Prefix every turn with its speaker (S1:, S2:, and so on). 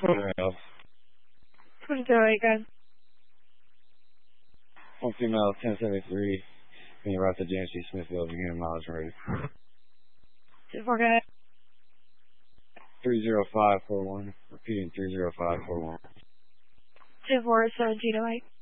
S1: Male.
S2: 2208, good.
S1: One female, 1073. Being brought to James C. Smithfield, beginning mileage ready.
S2: 24, good.
S1: 30541. Repeating 30541.
S2: 241708.